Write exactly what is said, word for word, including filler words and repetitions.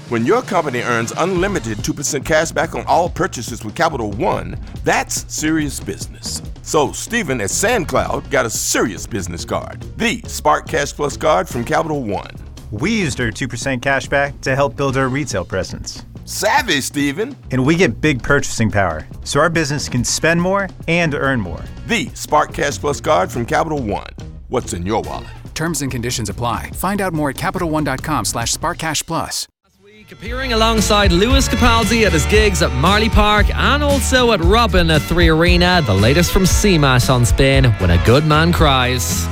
When your company earns unlimited two percent cash back on all purchases with Capital One, that's serious business. So Stephen at SandCloud got a serious business card, the Spark Cash Plus card from Capital One. We used our two percent cash back to help build our retail presence. Savvy, Stephen. And we get big purchasing power, so our business can spend more and earn more. The Spark Cash Plus card from Capital One. What's in your wallet? Terms and conditions apply. Find out more at CapitalOne.com slash SparkCashPlus. Appearing alongside Lewis Capaldi at his gigs at Marley Park and also at Robin at Three Arena, the latest from C M A S on Spin, When a Good Man Cries.